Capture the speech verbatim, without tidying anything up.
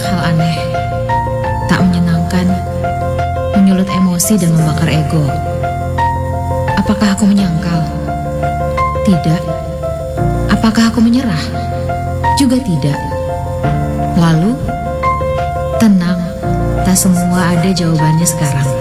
hal aneh, tak menyenangkan, menyulut emosi dan membakar ego. Apakah aku menyangkal? Tidak. Apakah aku menyerah? Juga tidak. Lalu, tenang, tak semua ada jawabannya sekarang.